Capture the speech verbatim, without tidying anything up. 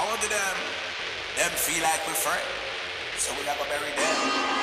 How do them? Them feel like we're friends, so we gotta bury them.